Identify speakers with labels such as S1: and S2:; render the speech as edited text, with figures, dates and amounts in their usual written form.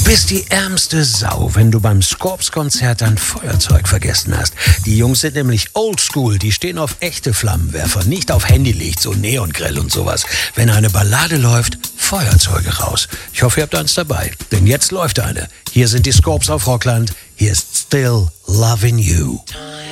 S1: bist die ärmste Sau, wenn du beim Scorps-Konzert dein Feuerzeug vergessen hast. Die Jungs sind nämlich oldschool, die stehen auf echte Flammenwerfer, nicht auf Handylicht, so Neongrill und sowas. Wenn eine Ballade läuft, Feuerzeuge raus. Ich hoffe, ihr habt eins dabei, denn jetzt läuft eine. Hier sind die Scorps auf Rockland. Hier ist Still Loving You.